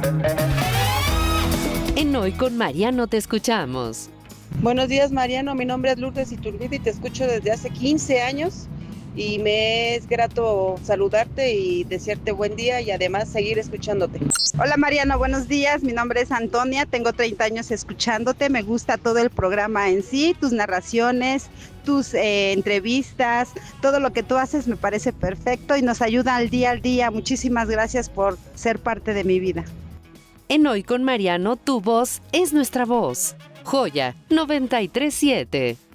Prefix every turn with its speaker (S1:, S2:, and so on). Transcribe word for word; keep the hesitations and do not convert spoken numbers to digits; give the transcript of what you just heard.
S1: En Hoy con Mariano te escuchamos.
S2: Buenos días, Mariano. Mi nombre es Lourdes Iturbide y te escucho desde hace quince años y me es grato saludarte y desearte buen día y además seguir escuchándote.
S3: Hola Mariano, buenos días. Mi nombre es Antonia, tengo treinta años escuchándote. Me gusta todo el programa en sí, tus narraciones, tus eh, entrevistas, todo lo que tú haces me parece perfecto y nos ayuda al día al día. Muchísimas gracias por ser parte de mi vida.
S1: En Hoy con Mariano, tu voz es nuestra voz. Joya noventa y tres punto siete.